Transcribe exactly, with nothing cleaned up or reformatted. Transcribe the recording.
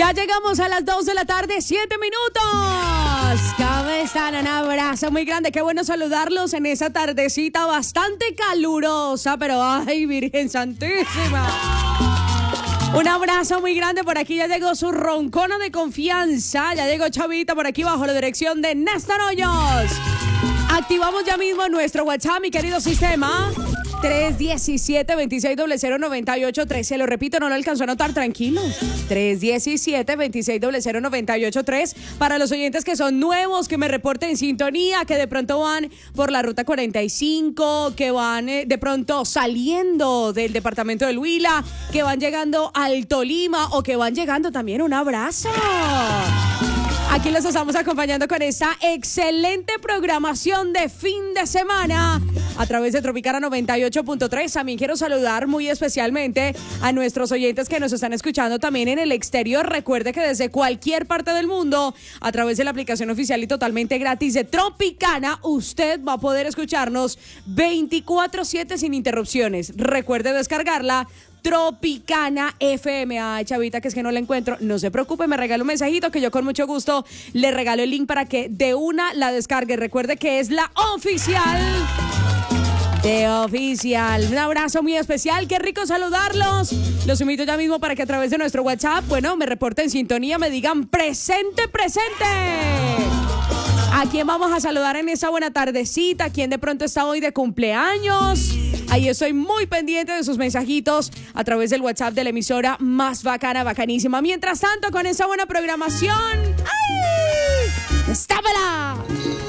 Ya llegamos a las dos de la tarde, siete minutos. ¿Cómo están? Un abrazo muy grande. Qué bueno saludarlos en esa tardecita bastante calurosa, pero ay, Virgen Santísima. Un abrazo muy grande. Por aquí ya llegó su roncona de confianza. Ya llegó Chavita por aquí bajo la dirección de Néstor Hoyos. Activamos ya mismo nuestro WhatsApp, mi querido sistema. tres uno siete, dos seis cero cero, nueve ocho tres. Se lo repito, no lo alcanzó a anotar, tranquilo. tres uno siete, dos seis cero cero, nueve ocho tres. Para los oyentes que son nuevos, que me reporten sintonía, que de pronto van por la ruta cuarenta y cinco, que van eh, de pronto saliendo del departamento del Huila, que van llegando al Tolima o que van llegando también, un abrazo. Aquí los estamos acompañando con esta excelente programación de fin de semana a través de Tropicana noventa y ocho punto tres. También quiero saludar muy especialmente a nuestros oyentes que nos están escuchando también en el exterior. Recuerde que desde cualquier parte del mundo, a través de la aplicación oficial y totalmente gratis de Tropicana, usted va a poder escucharnos veinticuatro siete sin interrupciones. Recuerde descargarla. Tropicana F M. Ay, Chavita, que es que no la encuentro. No se preocupe, me regala un mensajito que yo con mucho gusto le regalo el link para que de una la descargue. Recuerde que es la oficial de Oficial. Un abrazo muy especial, qué rico saludarlos. Los invito ya mismo para que a través de nuestro WhatsApp, bueno, me reporten sintonía, me digan presente, presente. ¿A quién vamos a saludar en esta buena tardecita? ¿Quién de pronto está hoy de cumpleaños? Ahí estoy muy pendiente de sus mensajitos a través del WhatsApp de la emisora más bacana, bacanísima. Mientras tanto, con esa buena programación, ¡ay! ¡Estápela!